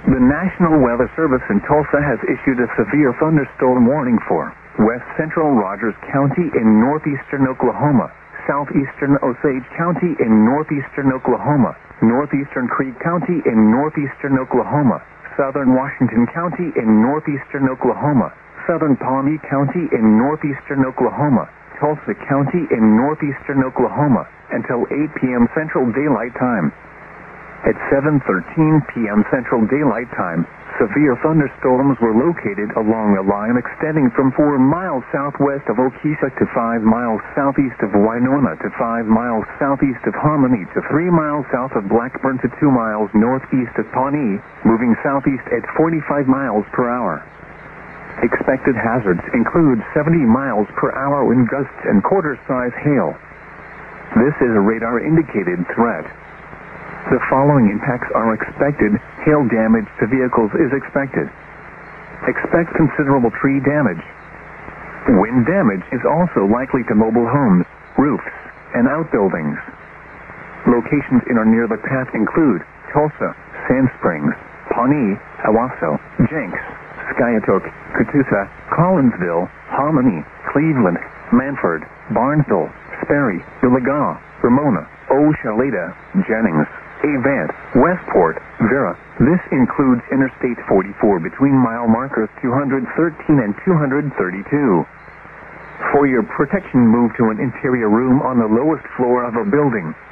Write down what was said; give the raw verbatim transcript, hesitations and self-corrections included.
The National Weather Service in Tulsa has issued a severe thunderstorm warning for west central Rogers County in northeastern Oklahoma, southeastern Osage County in northeastern Oklahoma, northeastern Creek County in northeastern Oklahoma, southern Washington County in northeastern Oklahoma, southern Pawnee County in northeastern Oklahoma, Tulsa County in northeastern Oklahoma, until eight p.m. Central Daylight Time. At seven thirteen p.m. Central Daylight Time, severe thunderstorms were located along a line extending from four miles southwest of Okesa to five miles southeast of Winona to five miles southeast of Hominy to three miles south of Blackburn to two miles northeast of Pawnee, moving southeast at forty-five miles per hour. Expected hazards include seventy miles per hour wind gusts and quarter-size hail. This is a radar-indicated threat. The following impacts are expected. Hail damage to vehicles is expected. Expect considerable tree damage. Wind damage is also likely to mobile homes, roofs, and outbuildings. Locations in or near the path include Tulsa, Sand Springs, Pawnee, Owasso, Jenks, Skiatook, Catoosa, Collinsville, Hominy, Cleveland, Manford, Barnesville, Sperry, Delaga, Ramona, Oshaleta, Jennings, Avant, Westport, Vera. This includes Interstate forty-four between mile markers two hundred thirteen and two hundred thirty-two. For your protection, move to an interior room on the lowest floor of a building.